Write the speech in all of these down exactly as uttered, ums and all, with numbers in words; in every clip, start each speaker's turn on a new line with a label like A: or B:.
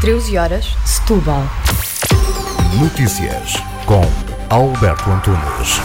A: treze horas, Setúbal.
B: Notícias com Alberto Antunes.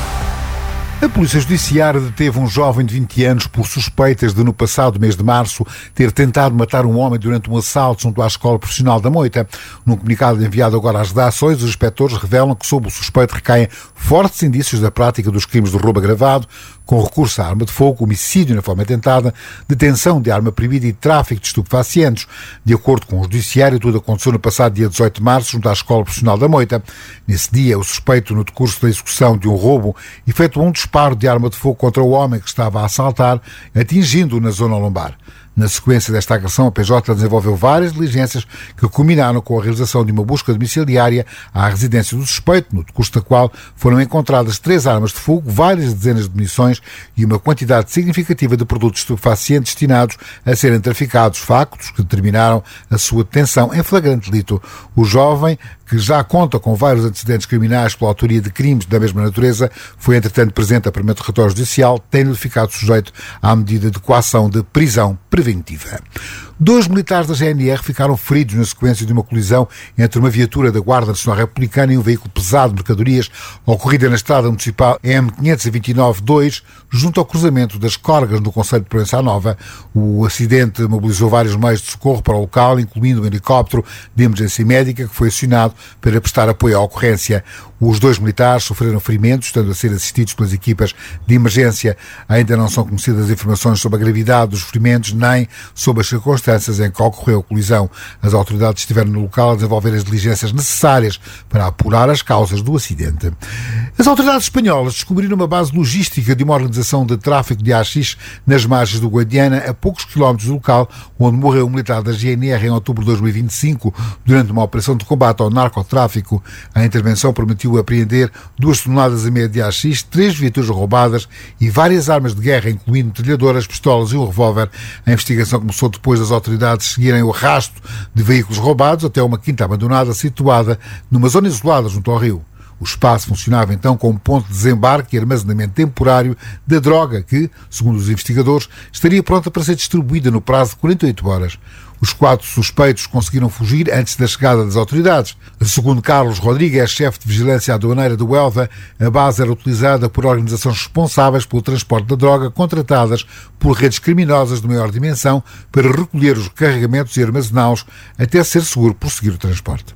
B: A Polícia Judiciária deteve um jovem de vinte anos por suspeitas de, no passado mês de março, ter tentado matar um homem durante um assalto junto à Escola Profissional da Moita. Num comunicado enviado agora às redações, os inspectores revelam que sobre o suspeito recaem fortes indícios da prática dos crimes de roubo agravado, com recurso à arma de fogo, homicídio na forma tentada, detenção de arma proibida e tráfico de estupefacientes. De acordo com o Judiciário, tudo aconteceu no passado dia dezoito de março, junto à Escola Profissional da Moita. Nesse dia, o suspeito, no decurso da execução de um roubo, efetuou um disparo de arma de fogo contra o homem que estava a assaltar, atingindo-o na zona lombar. Na sequência desta agressão, a P J desenvolveu várias diligências que culminaram com a realização de uma busca domiciliária à residência do suspeito, no decurso da qual foram encontradas três armas de fogo, várias dezenas de munições e uma quantidade significativa de produtos estupefacientes destinados a serem traficados, factos que determinaram a sua detenção em flagrante delito. O jovem, que já conta com vários antecedentes criminais pela autoria de crimes da mesma natureza, foi entretanto presente a primeiro território judicial, tendo ficado sujeito à medida de coação de prisão preventiva. Dois militares da G N R ficaram feridos na sequência de uma colisão entre uma viatura da Guarda Nacional Republicana e um veículo pesado de mercadorias ocorrida na estrada municipal M quinhentos e vinte e nove dois, junto ao cruzamento das Corgas, no concelho de Proença Nova. O acidente mobilizou vários meios de socorro para o local, incluindo um helicóptero de emergência médica que foi acionado para prestar apoio à ocorrência. Os dois militares sofreram ferimentos, estando a ser assistidos pelas equipas de emergência. Ainda não são conhecidas informações sobre a gravidade dos ferimentos, nem sobre as circunstâncias em que ocorreu a colisão. As autoridades estiveram no local a desenvolver as diligências necessárias para apurar as causas do acidente. As autoridades espanholas descobriram uma base logística de uma organização de tráfico de haxixe nas margens do Guadiana, a poucos quilómetros do local, onde morreu um militar da G N R em outubro de dois mil e vinte e cinco, durante uma operação de combate ao narcotráfico. A intervenção permitiu apreender duas toneladas e meia de haxixe, três viaturas roubadas e várias armas de guerra, incluindo metralhadoras, pistolas e um revólver. A investigação começou depois das autoridades seguirem o rastro de veículos roubados até uma quinta abandonada situada numa zona isolada junto ao rio. O espaço funcionava então como ponto de desembarque e armazenamento temporário da droga que, segundo os investigadores, estaria pronta para ser distribuída no prazo de quarenta e oito horas. Os quatro suspeitos conseguiram fugir antes da chegada das autoridades. Segundo Carlos Rodrigues, chefe de vigilância aduaneira do Huelva, a base era utilizada por organizações responsáveis pelo transporte da droga, contratadas por redes criminosas de maior dimensão para recolher os carregamentos e armazená-los até ser seguro prosseguir o transporte.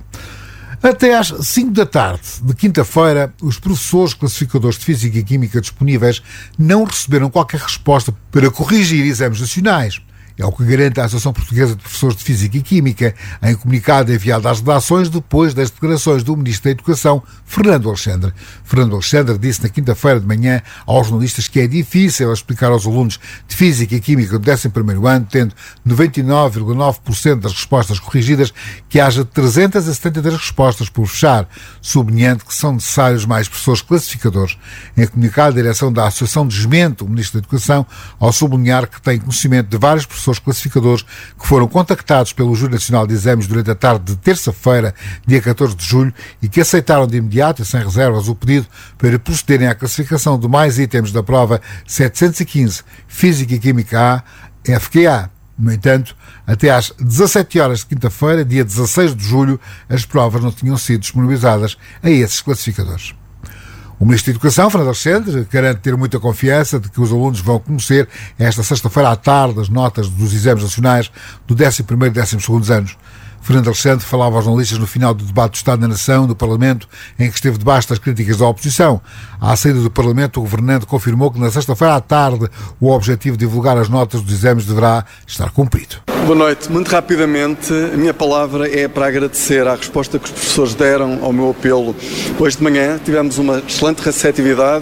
B: Até às cinco da tarde de quinta-feira, os professores classificadores de Física e Química disponíveis não receberam qualquer resposta para corrigir exames nacionais. É o que garante a Associação Portuguesa de Professores de Física e Química, em comunicado enviado às redações depois das declarações do Ministro da Educação, Fernando Alexandre. Fernando Alexandre disse na quinta-feira de manhã aos jornalistas que é difícil explicar aos alunos de Física e Química do décimo primeiro ano, tendo noventa e nove vírgula nove por cento das respostas corrigidas, que haja trezentas e setenta e três respostas por fechar, sublinhando que são necessários mais professores classificadores. Em comunicado, a direção da Associação desmente o Ministro da Educação ao sublinhar que tem conhecimento de vários professores classificadores que foram contactados pelo Júri Nacional de Exames durante a tarde de terça-feira, dia catorze de julho, e que aceitaram de imediato e sem reservas o pedido para procederem à classificação de mais itens da prova setecentos e quinze Física e Química A, F Q A. No entanto, até às dezassete horas de quinta-feira, dia dezasseis de julho, as provas não tinham sido disponibilizadas a esses classificadores. O Ministro da Educação, Fernando Alexandre, garante ter muita confiança de que os alunos vão conhecer esta sexta-feira à tarde as notas dos exames nacionais do décimo primeiro e décimo segundo anos. Fernando Alexandre falava aos jornalistas no final do debate do Estado da Nação, do Parlamento, em que esteve debaixo das críticas da oposição. À saída do Parlamento, o governante confirmou que na sexta-feira à tarde o objetivo de divulgar as notas dos exames deverá estar cumprido.
C: Boa noite. Muito rapidamente, a minha palavra é para agradecer à resposta que os professores deram ao meu apelo. Hoje de manhã tivemos uma excelente receptividade,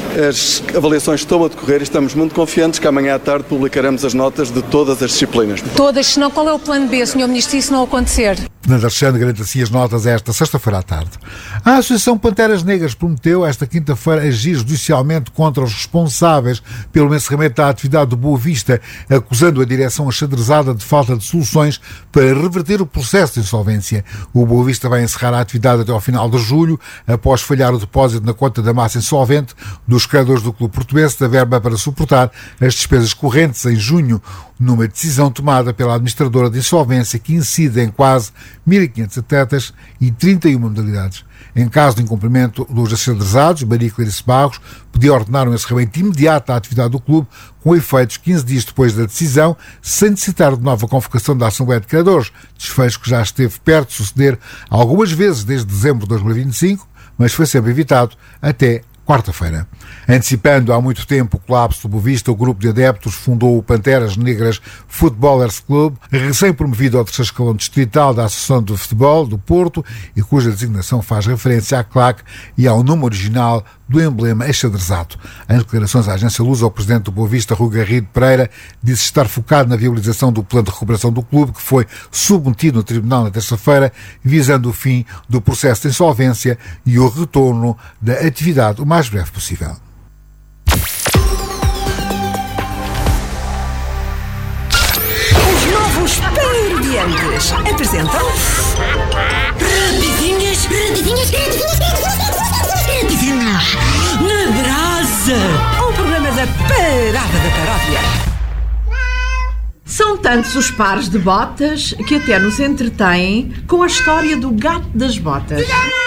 C: as avaliações estão a decorrer e estamos muito confiantes que amanhã à tarde publicaremos as notas de todas as disciplinas.
D: Todas, senão qual é o plano B, senhor Ministro, se isso não acontecer?
C: Fernando Alexandre garante assim as notas esta sexta-feira à tarde. A Associação Panteras Negras prometeu esta quinta-feira agir judicialmente contra os responsáveis pelo encerramento da atividade do Boa Vista, acusando a direção achadrezada de falta de soluções para reverter o processo de insolvência. O Boa Vista vai encerrar a atividade até ao final de julho, após falhar o depósito na conta da massa insolvente dos credores do Clube Portuense da verba para suportar as despesas correntes em junho, numa decisão tomada pela administradora de insolvência que incide em quase
B: mil e quinhentos atletas e trinta e uma modalidades. Em caso de incumprimento dos acerdezados, Maria Clarice Barros podia ordenar um encerramento imediato da atividade do clube, com efeitos quinze dias depois da decisão, sem necessitar de nova convocação da Assembleia de Criadores, desfecho que já esteve perto de suceder algumas vezes desde dezembro de dois mil e vinte e cinco, mas foi sempre evitado até quarta-feira. Antecipando há muito tempo o colapso do Boa Vista, o grupo de adeptos fundou o Panteras Negras Footballers Club, recém-promovido ao terceiro escalão distrital da Associação de Futebol do Porto, e cuja designação faz referência à claque e ao nome original do emblema achadrezado. Em declarações à agência Lusa, o presidente do Boa Vista, Rui Garrido Pereira, disse estar focado na viabilização do plano de recuperação do clube, que foi submetido no tribunal na terça-feira, visando o fim do processo de insolvência e o retorno da atividade o mais breve possível.
E: Os novos Pan-Mediantes apresentam Rapidinhas, rapidinhas, rapidinhas na brasa, o programa da Parada da Paródia.
F: São tantos os pares de botas que até nos entretêm com a história do gato das botas.